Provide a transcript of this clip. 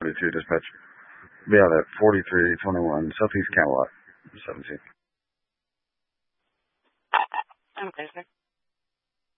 42 dispatch. Be out at 4321 Southeast Camelot, 17. Okay, sir.